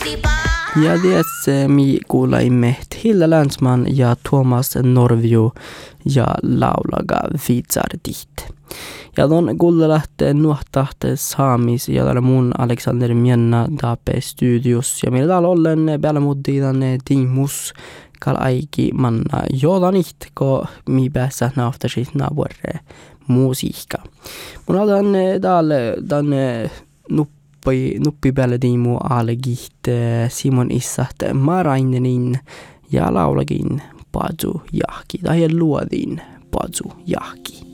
Ja tässä me kuulaimme Hilda Länsman ja Tuomas Norvio ja laulaga Vitsardit. Ja ton kuulelähtee nuohtahte saamis ja täällä mun Alexander Mienna Dape Studios. Ja meillä täällä ollen päällä muuttiin tiimus kalaiki manna jodanit, ko mi päässä naaftasit naapurre musiikka. Mun otan täällä tänne nuppi päälle tiimu algit Simon Issaht Marainenin ja laulagin Padzu Jahki. Tai luodin Padzu Jahki.